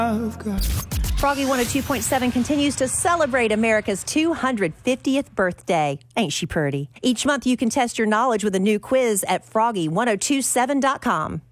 Froggy 102.7 continues to celebrate America's 250th birthday. Ain't she pretty? Each month you can test your knowledge with a new quiz at froggy1027.com.